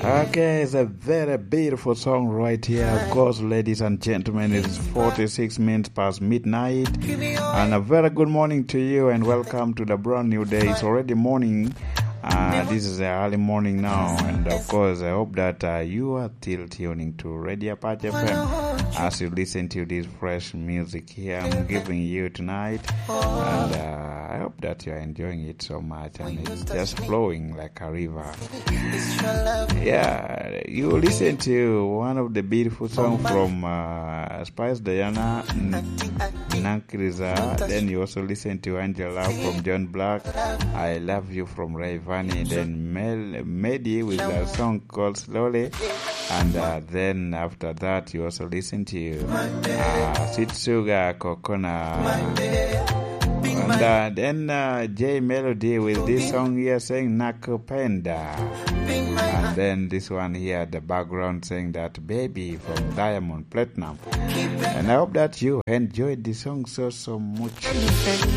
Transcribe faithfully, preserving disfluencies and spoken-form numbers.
Okay, it's a very beautiful song right here. Of course, ladies and gentlemen, it's forty-six minutes past midnight. And a very good morning to you and welcome to the brand new day. It's already morning. Uh, this is the early morning now. And of course, I hope that uh, you are still tuning to Radio Apache F M as you listen to this fresh music here I'm giving you tonight. And uh, I hope that you are enjoying it so much and it's just flowing like a river. Yeah, you listen to one of the beautiful songs from uh, Spice Diana, Nankriza. Then you also listen to Angela from John Black, I Love You from Ray Vani. Then Mel Medi with a song called Slowly. And uh, then after that you also listen to uh, Sweet Sugar Kokona. And uh, then uh, J Melody with this song here saying Nakupenda. And then this one here at the background saying that Baby from Diamond Platinum. And I hope that you enjoyed the song so so much.